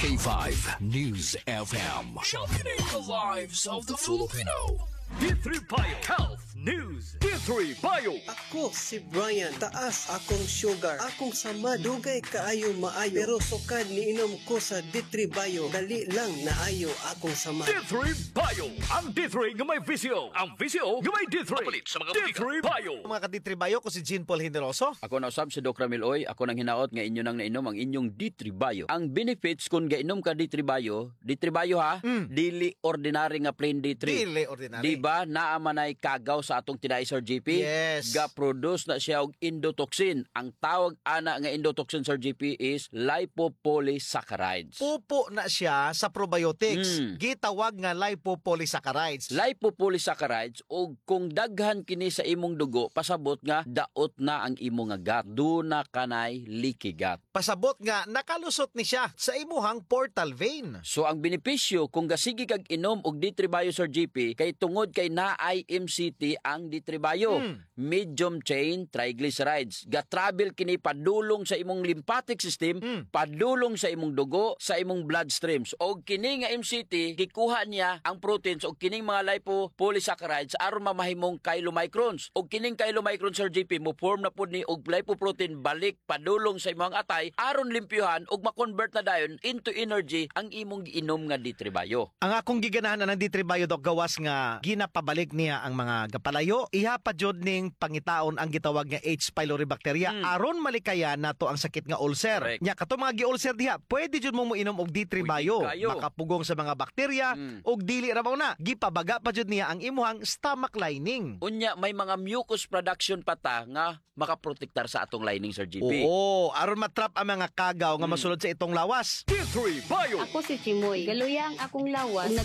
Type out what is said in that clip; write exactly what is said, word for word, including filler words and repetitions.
K five News F M. Championing the lives of the Filipino. D three Bio Health News. D three Bio. Ako si Brian, taas akong sugar, akong sama, dugay kaayo maayo, pero sukad ni inom ko sa D three Bio, dali lang naayo akong sama. D three Bio. Ang D three nga may visyo. Ang visyo nga may D three. Papalit sa mga D three Bio. Mga ka-D three Bio, ko si Jean Paul Generoso. Ako na usab si Doc Ramil Oy. Ako nang hinaot nga inyo nang nainom ang inyong D three Bio. Ang benefits kung gainom ka D three Bio, D three Bio ha, Mm. dili ordinary nga plain D three. Dili ordinary. Diba, naamanay kagaw sa atong tinay Sir G P? Yes. Ga-produce na siya og endotoxin. Ang tawag ana nga endotoxin Sir G P is lipopolysaccharides. Pupo na siya sa probiotics. Mm. Gitawag nga lipopolysaccharides. Lipopolysaccharides og kung daghan kini sa imong dugo, pasabot nga daot na ang imong nga gut. Duna kanay leaky gut. Pasabot nga nakalusot ni siya sa imuhang portal vein. So ang benepisyo kung gasigi kag inom og D three Bio Sir G P kay tungod kay naay M C T ang D three Bio, Mm. medium chain triglycerides. Ga-travel kini padulong sa imong lymphatic system, Mm. padulong sa imong dugo, sa imong bloodstreams. Og kini nga M C T gikuha niya ang proteins og kining mga lipopolysaccharides aron mamahimong chylomicrons. Og kining chylomicrons Sir G P mo form na pud ni og lipoprotein balik padulong sa imong atay aron limpyuhan og ma-convert na dayon into energy ang imong giinom nga D three Bio. Ang akong giganahan ng D three Bio Doc gawas nga ginapabalik niya ang mga gapalayo, iha pa jud ning pangitaon ang gitawag nga H. pylori bacteria Mm. aron malikaya nato ang sakit nga ulcer. Correct. Nya kato mga gi-ulcer diha, pwede jud mo moinom og D three Pwede Bio. kayo. Makapugong sa mga bakterya Mm. og dili ra mao na. Gipabaga pa jud niya ang imuhang stomach lining. Unya may mga mucus production pa ta nga makaprotektar sa atong lining Sir G P. Oo, aron matrap ang mga kagaw nga Mm. masulod sa itong lawas. D three Bio. Ako si Chimoy. Galuyang akong lawas.